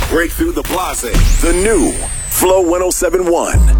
Break through the plaza. The new Flow 1071.